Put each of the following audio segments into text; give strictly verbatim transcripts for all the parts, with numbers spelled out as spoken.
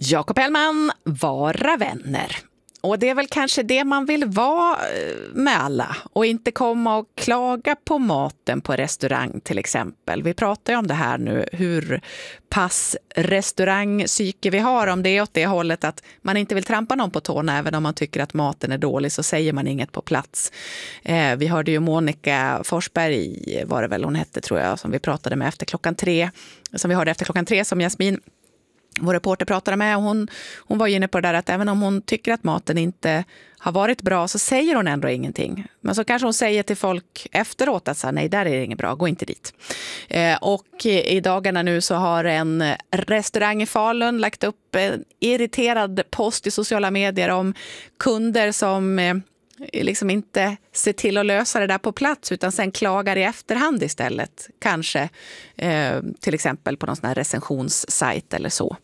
Jakob Hellman, vara vänner. Och det är väl kanske det man vill vara med alla och inte komma och klaga på maten på restaurang till exempel. Vi pratar ju om det här nu, hur pass restaurangpsyke vi har, om det är åt det hållet att man inte vill trampa någon på tårna även om man tycker att maten är dålig, så säger man inget på plats. Eh, vi hörde ju Monica Forsberg, var det väl hon hette tror jag, som vi pratade med efter klockan tre, som vi hörde efter klockan tre som Jasmin, vår reporter, pratade med, och hon, hon var inne på det där att även om hon tycker att maten inte har varit bra så säger hon ändå ingenting. Men så kanske hon säger till folk efteråt att så, nej, där är det inget bra, gå inte dit. Eh, och i dagarna nu så har en restaurang i Falun lagt upp en irriterad post i sociala medier om kunder som eh, liksom inte ser till att lösa det där på plats utan sen klagar i efterhand istället. Kanske eh, till exempel på någon sån här recensionssajt eller så.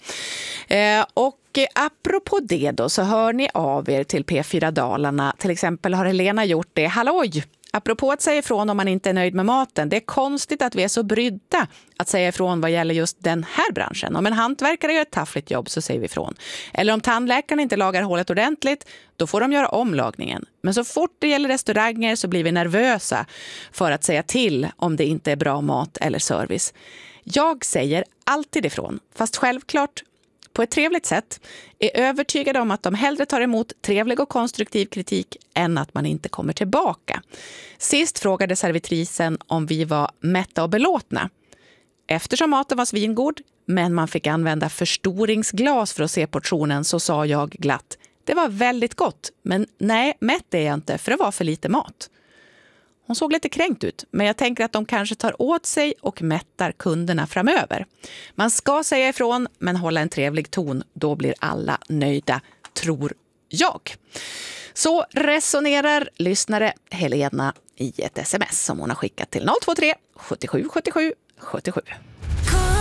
Eh, och apropå det då så hör ni av er till P fyra Dalarna. Till exempel har Helena gjort det. Halloj! Apropå att säga ifrån om man inte är nöjd med maten. Det är konstigt att vi är så brydda att säga ifrån vad gäller just den här branschen. Om en hantverkare gör ett taffligt jobb så säger vi ifrån. Eller om tandläkaren inte lagar hålet ordentligt, då får de göra omlagningen. Men så fort det gäller restauranger så blir vi nervösa för att säga till om det inte är bra mat eller service. Jag säger alltid ifrån, fast självklart på ett trevligt sätt, är övertygad om att de hellre tar emot trevlig och konstruktiv kritik än att man inte kommer tillbaka. Sist frågade servitrisen om vi var mätta och belåtna. Eftersom maten var svingod, men man fick använda förstoringsglas för att se portionen, så sa jag glatt: det var väldigt gott, men nej, mätt är jag inte för det var för lite mat. Hon såg lite kränkt ut, men jag tänker att de kanske tar åt sig och mättar kunderna framöver. Man ska säga ifrån, men hålla en trevlig ton. Då blir alla nöjda, tror jag. Så resonerar lyssnare Helena i ett sms som hon har skickat till noll två tre sjuttiosju sjuttiosju sjuttiosju.